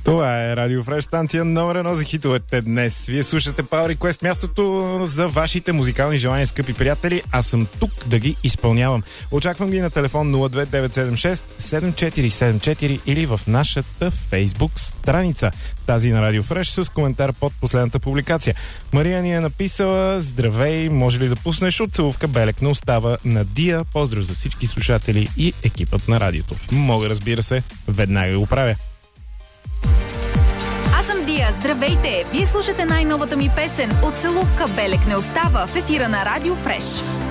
Това е Радио Фреш, станция номер 1 за хитовете днес. Вие слушате Power Request, мястото за вашите музикални желания, скъпи приятели. Аз съм тук да ги изпълнявам. Очаквам ги на телефон 02976 7474 или в нашата Фейсбук страница. Тази на Радио Фреш с коментар под последната публикация. Мария ни е написала: здравей, може ли да пуснеш от целувка белек на устава на Дия? Поздрав за всички слушатели и екипът на радиото. Мога, разбира се, веднага го правя. Аз съм Дия, здравейте! Вие слушате най-новата ми песен "От целувка белек не остава" в ефира на Радио Фреш.